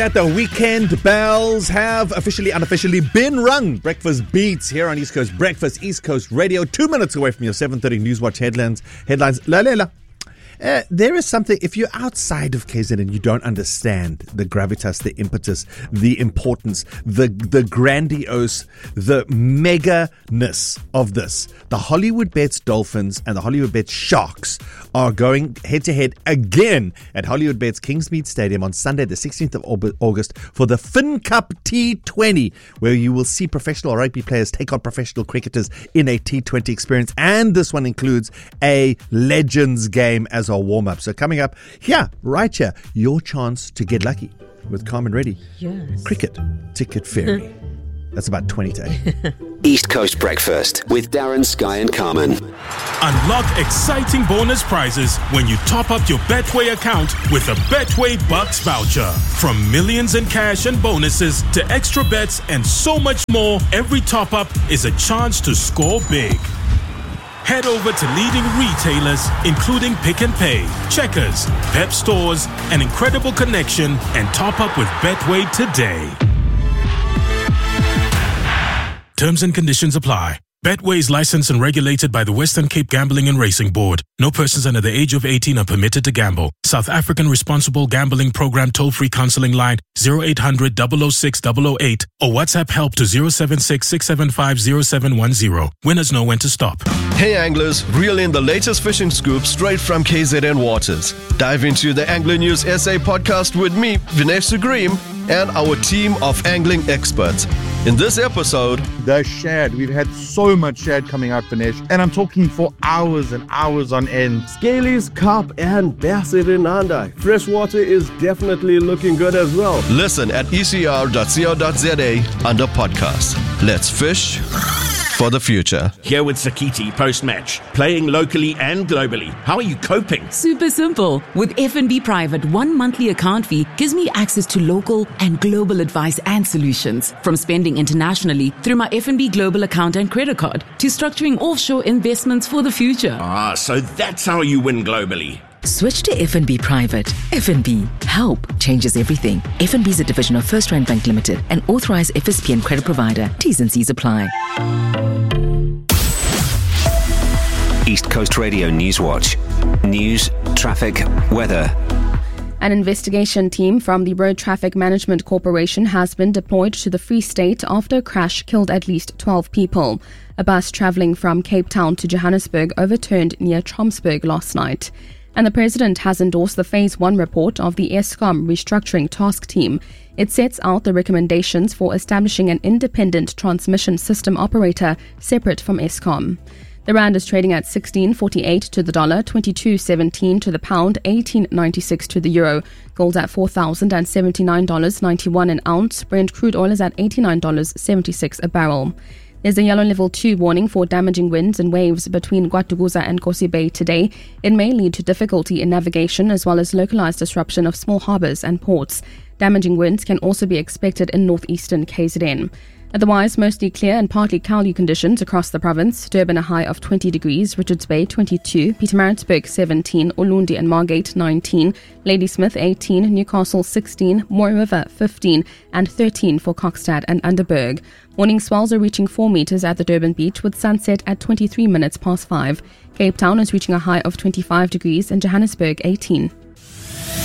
At the weekend, bells have unofficially been rung. Breakfast beats here on East Coast Breakfast, East Coast Radio. 2 minutes away from your 7:30 Newswatch headlines. There is something, if you're outside of KZN and you don't understand the gravitas, the impetus, the importance, the grandiose, the mega-ness of this. The HollywoodBets Dolphins and the HollywoodBets Sharks are going head-to-head again at HollywoodBets Kingsmead Stadium on Sunday, the 16th of August for the FinCup T20, where you will see professional rugby players take on professional cricketers in a T20 experience. And this one includes a Legends game as a warm-up. So coming up right here, your chance to get lucky with Carmen Reddy. Yes. Cricket Ticket Fairy. That's about 20 to 8. East Coast Breakfast with Darren, Sky and Carmen. Unlock exciting bonus prizes when you top up your Betway account with a Betway Bucks voucher. From millions in cash and bonuses to extra bets and so much more, every top up is a chance to score big. Head over to leading retailers, including Pick n Pay, Checkers, Pep Stores, and Incredible Connection, and top up with Betway today. Terms and conditions apply. Betway is licensed and regulated by the Western Cape Gambling and Racing Board. No persons under the age of 18 are permitted to gamble. South African Responsible Gambling Program toll-free counseling line 0800 006 008 or WhatsApp help to 076 675 0710. Winners know when to stop. Hey anglers, reel in the latest fishing scoop straight from KZN Waters. Dive into the Angler News SA podcast with me, Vinesh Sugreem, and our team of angling experts. In this episode, the shad. We've had so much shad coming out, Vinesh, and I'm talking for hours and hours on end. Scalies, carp, and bass in Andai. Freshwater is definitely looking good as well. Listen at ecr.co.za under podcast. Let's fish for the future. Here with Sakiti post-match, playing locally and globally. How are you coping? Super simple. With FNB Private, 1 monthly account fee gives me access to local and global advice and solutions. From spending internationally through my FNB Global account and credit card to structuring offshore investments for the future. So that's how you win globally. Switch to FNB Private. FNB. Help changes everything. FNB is a division of First Rand Bank Limited, an authorized FSP and credit provider. T's and C's apply. East Coast Radio Newswatch. News, traffic, weather. An investigation team from the Road Traffic Management Corporation has been deployed to the Free State after a crash killed at least 12 people. A bus travelling from Cape Town to Johannesburg overturned near Tromsburg last night. And the President has endorsed the Phase 1 report of the Eskom restructuring task team. It sets out the recommendations for establishing an independent transmission system operator separate from Eskom. The rand is trading at 16.48 to the dollar, 22.17 to the pound, 18.96 to the euro. Gold at $4,079.91 an ounce. Brent crude oil is at $89.76 a barrel. There's a yellow level 2 warning for damaging winds and waves between Guatuguza and Kosi Bay today. It may lead to difficulty in navigation as well as localized disruption of small harbors and ports. Damaging winds can also be expected in northeastern KZN. Otherwise, mostly clear and partly cloudy conditions across the province. Durban a high of 20 degrees, Richards Bay 22, Pietermaritzburg 17, Ulundi and Margate 19, Ladysmith 18, Newcastle 16, Mooi River 15 and 13 for Kokstad and Underberg. Morning swells are reaching 4 meters at the Durban beach with sunset at 23 minutes past 5. Cape Town is reaching a high of 25 degrees and Johannesburg 18.